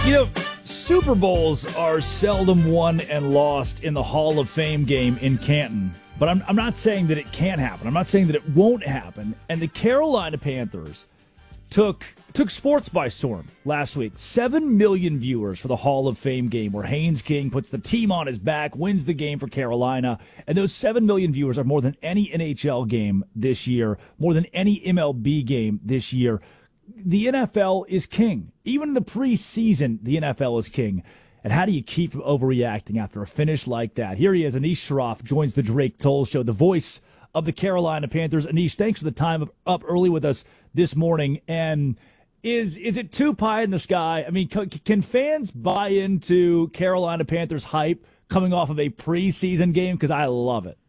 You know, Super Bowls are seldom won and lost in the Hall of Fame game in Canton. But I'm not saying that it can't happen. I'm not saying that it won't happen. And the Carolina Panthers took sports by storm last week. 7 million viewers for the Hall of Fame game where Haynes King puts the team on his back, wins the game for Carolina. And those 7 million viewers are more than any NHL game this year, more than any MLB game this year. The NFL is king. Even in the preseason, the NFL is king. And how do you keep from overreacting after a finish like that? Here he is. Anish Shroff joins the Drake Toll Show, the voice of the Carolina Panthers. Anish, thanks for the time up early with us this morning. And is it too pie in the sky? I mean, can fans buy into Carolina Panthers hype coming off of a preseason game? Because I love it.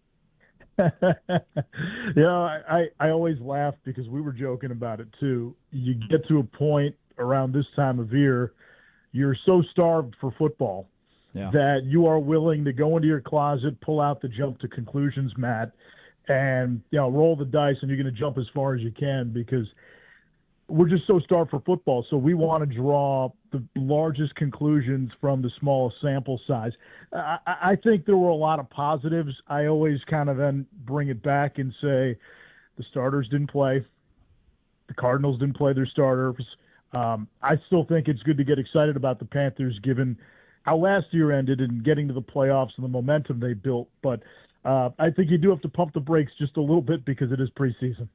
I always laugh because we were joking about it too. You get to a point around this time of year, you're so starved for football that you are willing to go into your closet, pull out the jump to conclusions mat, and roll the dice, and you're going to jump as far as you can because we're just so starved for football. So we want to draw the largest conclusions from the smallest sample size. I think there were a lot of positives. I always kind of then bring it back and say the starters didn't play. The Cardinals didn't play their starters. I still think it's good to get excited about the Panthers given how last year ended and getting to the playoffs and the momentum they built. But I think you do have to pump the brakes just a little bit because it is preseason.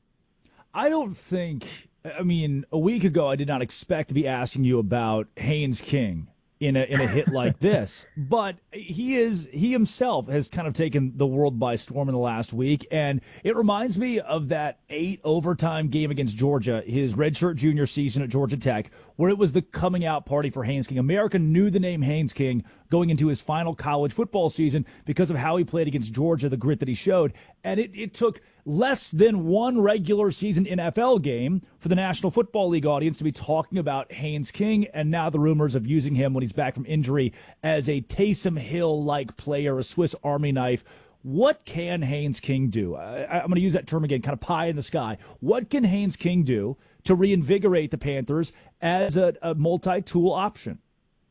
I mean, a week ago, I did not expect to be asking you about Haynes King in a hit like this, but he himself has kind of taken the world by storm in the last week, and it reminds me of that 8 overtime game against Georgia, his redshirt junior season at Georgia Tech, where it was the coming out party for Haynes King. America knew the name Haynes King going into his final college football season because of how he played against Georgia, the grit that he showed, and it took less than one regular season NFL game for the National Football League audience to be talking about Haynes King, and now the rumors of using him when he's back from injury as a Taysom Hill-like player, a Swiss Army knife. What can Haynes King do? I'm going to use that term again, kind of pie in the sky. What can Haynes King do to reinvigorate the Panthers as a multi-tool option?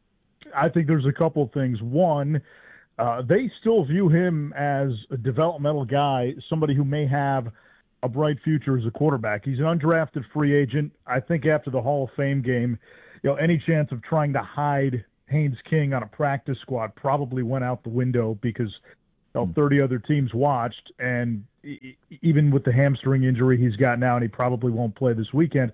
I think there's a couple of things. One, they still view him as a developmental guy, somebody who may have a bright future as a quarterback. He's an undrafted free agent. I think after the Hall of Fame game, any chance of trying to hide Haynes King on a practice squad probably went out the window because 30 other teams watched, and even with the hamstring injury he's got now, and he probably won't play this weekend,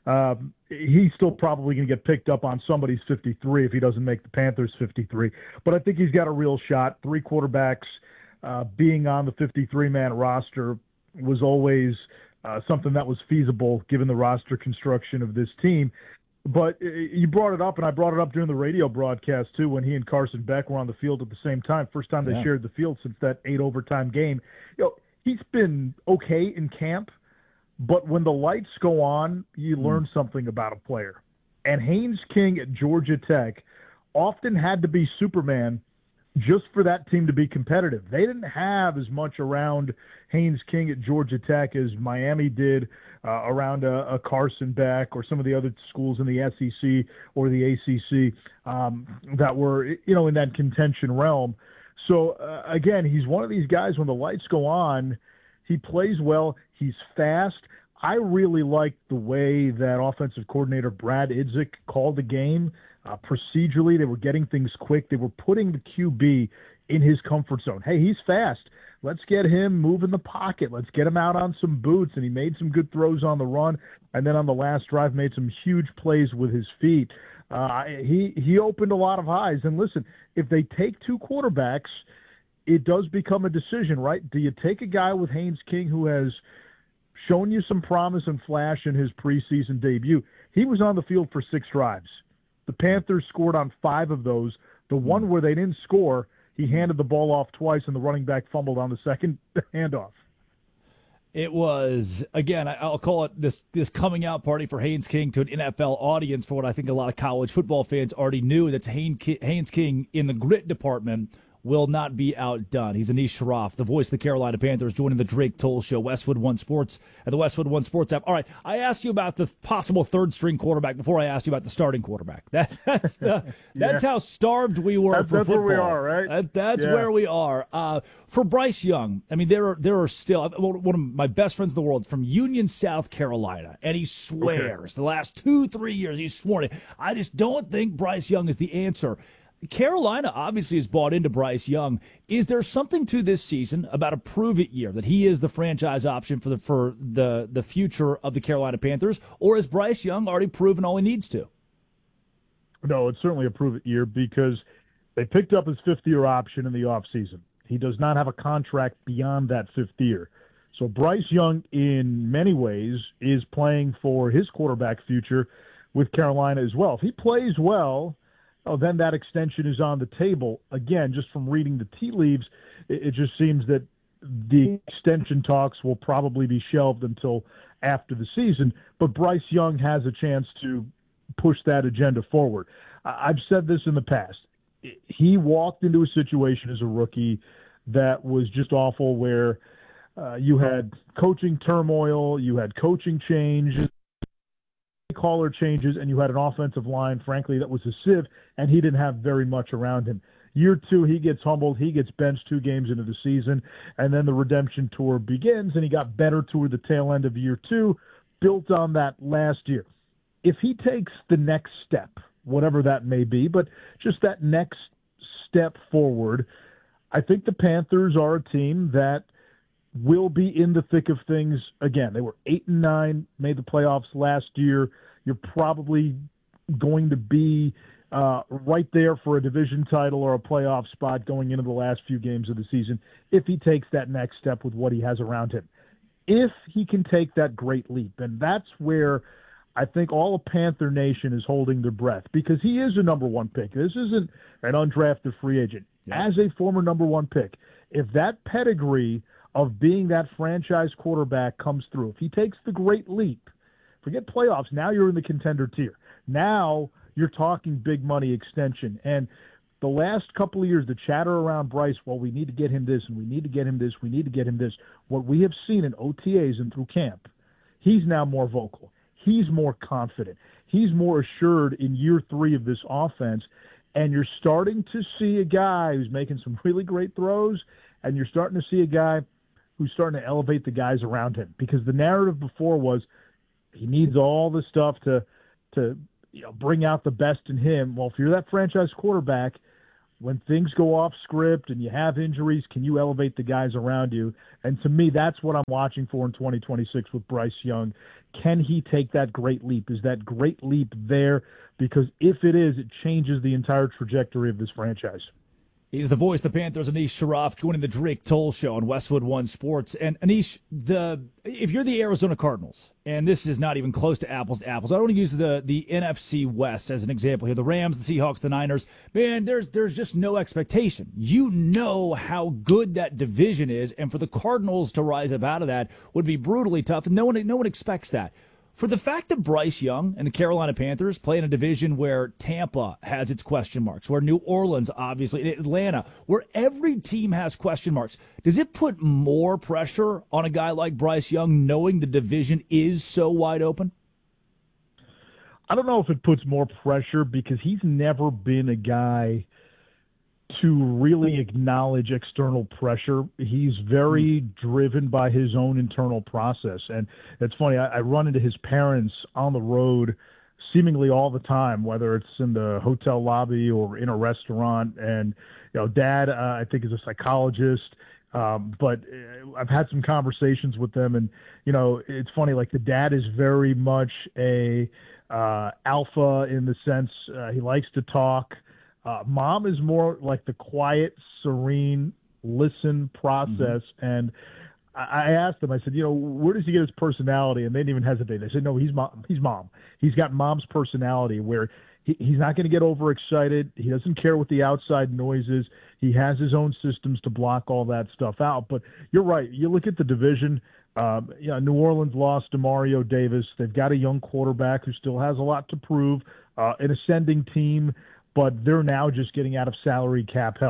he's still probably going to get picked up on somebody's 53 if he doesn't make the Panthers 53. But I think he's got a real shot. 3 quarterbacks being on the 53-man roster was always something that was feasible given the roster construction of this team. But you brought it up, and I brought it up during the radio broadcast, too, when he and Carson Beck were on the field at the same time. First time they shared the field since that 8 overtime game. He's been okay in camp, but when the lights go on, you learn something about a player. And Haynes King at Georgia Tech often had to be Superman just for that team to be competitive. They didn't have as much around Haynes King at Georgia Tech as Miami did around a Carson Beck or some of the other schools in the SEC or the ACC that were, in that contention realm. So, again, he's one of these guys, when the lights go on, he plays well. He's fast. I really like the way that offensive coordinator Brad Idzik called the game. Procedurally, they were getting things quick. They were putting the QB in his comfort zone. Hey, he's fast. Let's get him moving the pocket. Let's get him out on some boots. And he made some good throws on the run. And then on the last drive, made some huge plays with his feet. He opened a lot of eyes. And listen, if they take 2 quarterbacks, it does become a decision, right? Do you take a guy with Haynes King who has shown you some promise and flash in his preseason debut? He was on the field for 6 drives. The Panthers scored on 5 of those. The one where they didn't score, he handed the ball off twice, and the running back fumbled on the second handoff. It was, again, I'll call it this coming out party for Haynes King to an NFL audience for what I think a lot of college football fans already knew. That's Haynes King in the grit department will not be outdone. He's Anish Sharaf, the voice of the Carolina Panthers, joining the Drake Toll Show, Westwood One Sports, at the Westwood One Sports app. All right, I asked you about the possible third-string quarterback before I asked you about the starting quarterback. That's how starved we were for that's football. Where we are, right? That's where we are. For Bryce Young, I mean, there are still one of my best friends in the world from Union, South Carolina, and he swears the last 2-3 years he's sworn it. I just don't think Bryce Young is the answer. Carolina obviously has bought into Bryce Young. Is there something to this season about a prove-it year that he is the franchise option for the future of the Carolina Panthers, or has Bryce Young already proven all he needs to? No, it's certainly a prove-it year because they picked up his fifth-year option in the offseason. He does not have a contract beyond that fifth year. So Bryce Young, in many ways, is playing for his quarterback future with Carolina as well. If he plays well, then that extension is on the table. Again, just from reading the tea leaves, it just seems that the extension talks will probably be shelved until after the season. But Bryce Young has a chance to push that agenda forward. I've said this in the past. He walked into a situation as a rookie that was just awful, where you had coaching turmoil, you had coaching changes, caller changes, and you had an offensive line, frankly, that was a sieve, and he didn't have very much around him. Year two, he gets humbled. He gets benched 2 games into the season, and then the redemption tour begins, and he got better toward the tail end of year 2, built on that last year. If he takes the next step, whatever that may be, but just that next step forward, I think the Panthers are a team that will be in the thick of things again. They were 8-9, made the playoffs last year. You're probably going to be right there for a division title or a playoff spot going into the last few games of the season if he takes that next step with what he has around him. If he can take that great leap, and that's where I think all of Panther Nation is holding their breath, because he is a number 1 pick. This isn't an undrafted free agent. Yeah. As a former number 1 pick, if that pedigree of being that franchise quarterback comes through, if he takes the great leap, forget playoffs, now you're in the contender tier. Now you're talking big money extension. And the last couple of years, the chatter around Bryce, well, we need to get him this, and we need to get him this, we need to get him this. What we have seen in OTAs and through camp, he's now more vocal. He's more confident. He's more assured in year 3 of this offense. And you're starting to see a guy who's making some really great throws, and you're starting to see a guy who's starting to elevate the guys around him, because the narrative before was he needs all the stuff to bring out the best in him. Well, if you're that franchise quarterback, when things go off script and you have injuries, can you elevate the guys around you? And to me, that's what I'm watching for in 2026 with Bryce Young. Can he take that great leap? Is that great leap there? Because if it is, it changes the entire trajectory of this franchise. He's the voice of the Panthers, Anish Sharaf, joining the Drake Toll Show on Westwood One Sports. And Anish, if you're the Arizona Cardinals, and this is not even close to apples, I don't want to use the NFC West as an example here. The Rams, the Seahawks, the Niners. Man, there's just no expectation. You know how good that division is, and for the Cardinals to rise up out of that would be brutally tough, and no one expects that. For the fact that Bryce Young and the Carolina Panthers play in a division where Tampa has its question marks, where New Orleans, obviously, Atlanta, where every team has question marks, does it put more pressure on a guy like Bryce Young knowing the division is so wide open? I don't know if it puts more pressure, because he's never been a guy to really acknowledge external pressure. He's very driven by his own internal process. And it's funny, I run into his parents on the road seemingly all the time, whether it's in the hotel lobby or in a restaurant. And, Dad, I think, is a psychologist. But I've had some conversations with them, and, it's funny, like the dad is very much a alpha in the sense he likes to talk. Mom is more like the quiet, serene, listen process. Mm-hmm. And I asked them, I said, where does he get his personality? And they didn't even hesitate. They said, no, he's mom. He's got mom's personality, where he's not going to get overexcited. He doesn't care what the outside noise is. He has his own systems to block all that stuff out. But you're right. You look at the division. New Orleans lost Demario Davis. They've got a young quarterback who still has a lot to prove, an ascending team, but they're now just getting out of salary cap hell.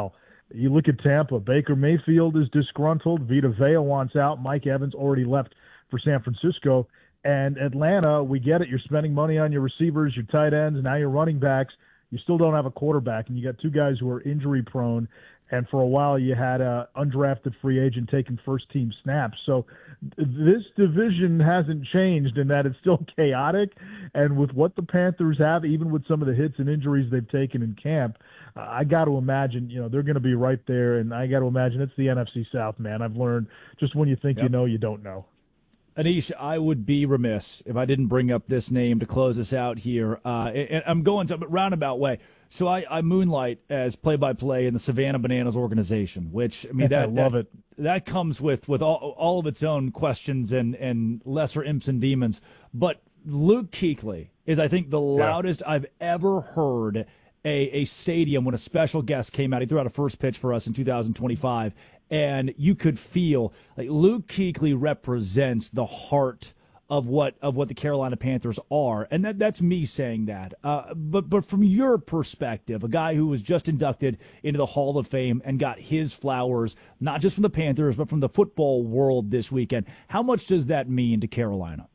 You look at Tampa, Baker Mayfield is disgruntled. Vita Vea wants out. Mike Evans already left for San Francisco. And Atlanta, we get it. You're spending money on your receivers, your tight ends, and now your running backs. You still don't have a quarterback, and you got two guys who are injury-prone. And for a while, you had an undrafted free agent taking first-team snaps. So this division hasn't changed in that it's still chaotic. And with what the Panthers have, even with some of the hits and injuries they've taken in camp, I got to imagine, they're going to be right there. And I got to imagine it's the NFC South, man. I've learned just when you think you know, you don't know. Anish, I would be remiss if I didn't bring up this name to close us out here. And I'm going some roundabout way. So I moonlight as play-by-play in the Savannah Bananas organization, which, I mean, I love it. That comes with all of its own questions and lesser imps and demons. But Luke Kuechly is, I think, the loudest I've ever heard a stadium when a special guest came out. He threw out a first pitch for us in 2025, and you could feel like Luke Kuechly represents the heart of what the Carolina Panthers are, and that's me saying that. But from your perspective, a guy who was just inducted into the Hall of Fame and got his flowers, not just from the Panthers, but from the football world this weekend, how much does that mean to Carolina?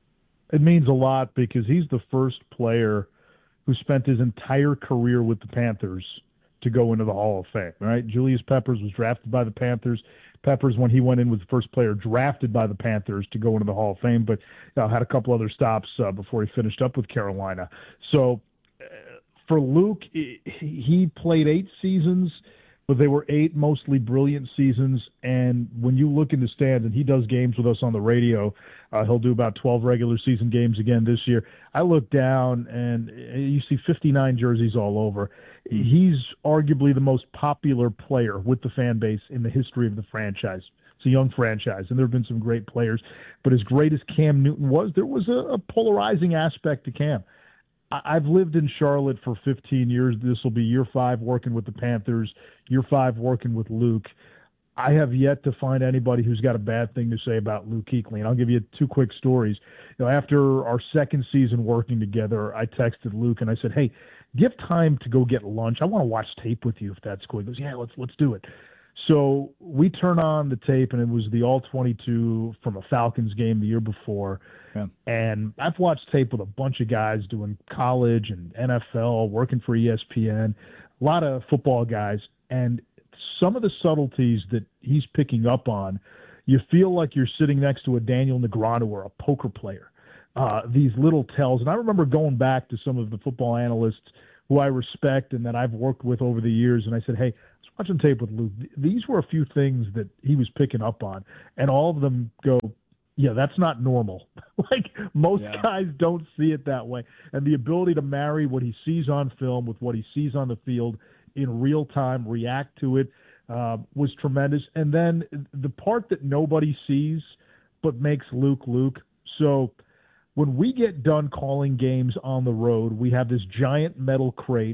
It means a lot because he's the first player who spent his entire career with the Panthers to go into the Hall of Fame, right? Julius Peppers was drafted by the Panthers. Peppers, when he went in, was the first player drafted by the Panthers to go into the Hall of Fame, but had a couple other stops before he finished up with Carolina. So for Luke, he played 8 seasons, but they were 8 mostly brilliant seasons. And when you look in the stands, and he does games with us on the radio, he'll do about 12 regular season games again this year. I look down, and you see 59 jerseys all over. He's arguably the most popular player with the fan base in the history of the franchise. It's a young franchise, and there have been some great players. But as great as Cam Newton was, there was a polarizing aspect to Cam. I've lived in Charlotte for 15 years. This will be year 5 working with the Panthers, year 5 working with Luke. I have yet to find anybody who's got a bad thing to say about Luke Kuechly. And I'll give you 2 quick stories. After our second season working together, I texted Luke and I said, "Hey, do you have time to go get lunch? I want to watch tape with you if that's cool." He goes, "Yeah, let's do it." So we turn on the tape, and it was the All-22 from a Falcons game the year before. Yeah. And I've watched tape with a bunch of guys doing college and NFL, working for ESPN, a lot of football guys. And some of the subtleties that he's picking up on, you feel like you're sitting next to a Daniel Negreanu or a poker player. These little tells. And I remember going back to some of the football analysts who I respect and that I've worked with over the years, and I said, "Hey, let's watch on tape with Luke. These were a few things that he was picking up on." And all of them go, "Yeah, that's not normal." Like most guys don't see it that way. And the ability to marry what he sees on film with what he sees on the field in real time, react to it, was tremendous. And then the part that nobody sees but makes Luke Luke. So when we get done calling games on the road, we have this giant metal crate.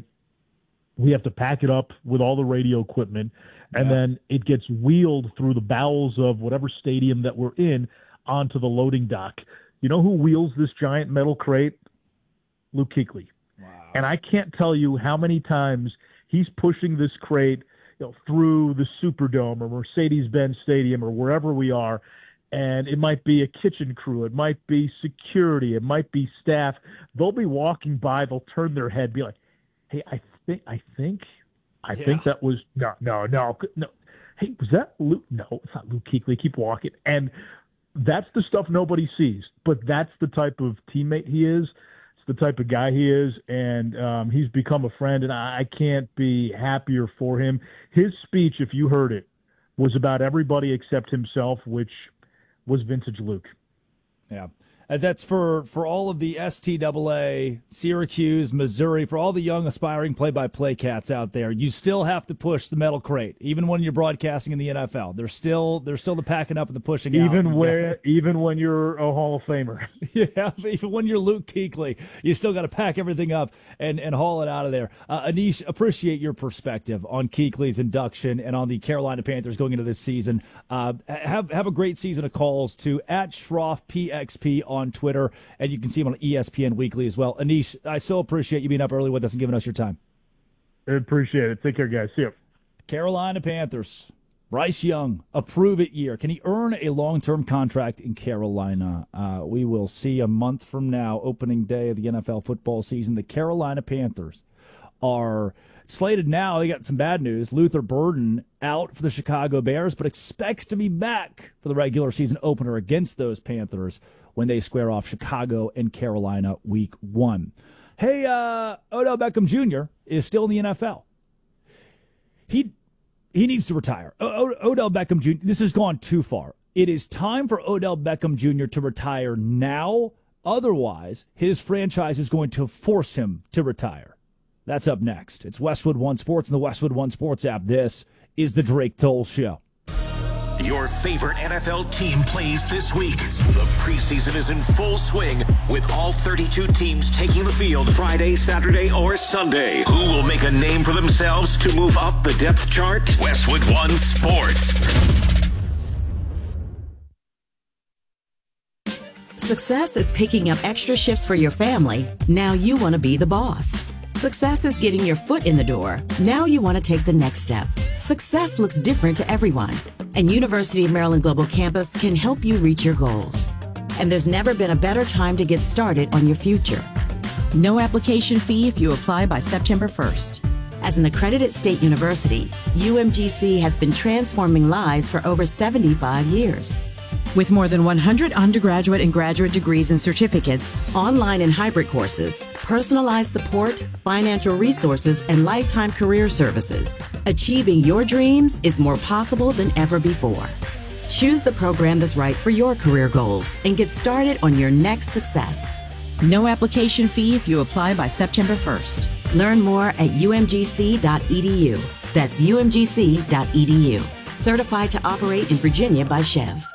We have to pack it up with all the radio equipment, and then it gets wheeled through the bowels of whatever stadium that we're in onto the loading dock. You know who wheels this giant metal crate? Luke Kuechly. Wow. And I can't tell you how many times he's pushing this crate through the Superdome or Mercedes-Benz Stadium or wherever we are, and it might be a kitchen crew, it might be security, it might be staff. They'll be walking by, they'll turn their head, be like, "Hey, I think that was no. Hey, was that Luke? No, it's not Luke Kuechly. Keep walking." And that's the stuff nobody sees, but that's the type of teammate he is. It's the type of guy he is, and he's become a friend, and I can't be happier for him. His speech, if you heard it, was about everybody except himself, which was vintage Luke. Yeah. That's for all of the STAA, Syracuse, Missouri, for all the young aspiring play-by-play cats out there. You still have to push the metal crate, even when you're broadcasting in the NFL. There's still the packing up and the pushing out. Even when you're a Hall of Famer. Yeah, even when you're Luke Kuechly, you still got to pack everything up and haul it out of there. Anish, appreciate your perspective on Kuechly's induction and on the Carolina Panthers going into this season. Have a great season of calls to @SchroffPXP on Twitter, and you can see him on ESPN Weekly as well. Anish, I so appreciate you being up early with us and giving us your time. I appreciate it. Take care, guys. See you. Carolina Panthers. Bryce Young, a prove-it year. Can he earn a long-term contract in Carolina? We will see a month from now, opening day of the NFL football season. The Carolina Panthers are slated now. They got some bad news. Luther Burden out for the Chicago Bears, but expects to be back for the regular season opener against those Panthers when they square off Chicago and Carolina week 1. Hey, Odell Beckham Jr. is still in the NFL. He needs to retire. Odell Beckham Jr., this has gone too far. It is time for Odell Beckham Jr. to retire now. Otherwise, his franchise is going to force him to retire. That's up next. It's Westwood One Sports and the Westwood One Sports app. This is the Drake Toll Show. Your favorite NFL team plays this week. The preseason is in full swing with all 32 teams taking the field Friday, Saturday, or Sunday. Who will make a name for themselves to move up the depth chart? Westwood One Sports. Success is picking up extra shifts for your family. Now you want to be the boss. Success is getting your foot in the door. Now you want to take the next step. Success looks different to everyone, and University of Maryland Global Campus can help you reach your goals. And there's never been a better time to get started on your future. No application fee if you apply by September 1st. As an accredited state university, UMGC has been transforming lives for over 75 years. With more than 100 undergraduate and graduate degrees and certificates, online and hybrid courses, personalized support, financial resources, and lifetime career services, achieving your dreams is more possible than ever before. Choose the program that's right for your career goals and get started on your next success. No application fee if you apply by September 1st. Learn more at umgc.edu. That's umgc.edu. Certified to operate in Virginia by Chev.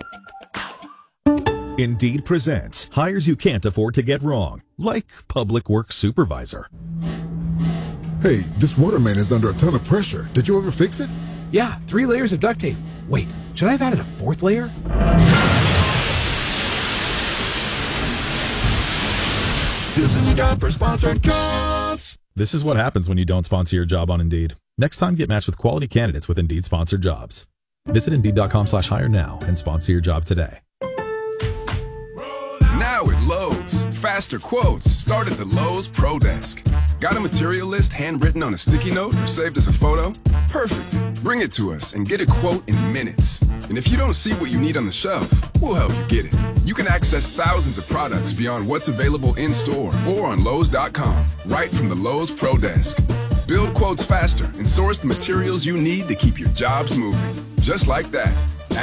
Indeed presents hires you can't afford to get wrong, like public works supervisor. Hey, this waterman is under a ton of pressure. Did you ever fix it? Yeah, 3 layers of duct tape. Wait, should I have added a 4th layer? This is a job for sponsored jobs. This is what happens when you don't sponsor your job on Indeed. Next time, get matched with quality candidates with Indeed sponsored jobs. Visit Indeed.com/hire now and sponsor your job today. Now at Lowe's, faster quotes start at the Lowe's Pro Desk. Got a material list handwritten on a sticky note or saved as a photo? Perfect. Bring it to us and get a quote in minutes. And if you don't see what you need on the shelf, we'll help you get it. You can access thousands of products beyond what's available in store or on Lowe's.com, right from the Lowe's Pro Desk. Build quotes faster and source the materials you need to keep your jobs moving. Just like that.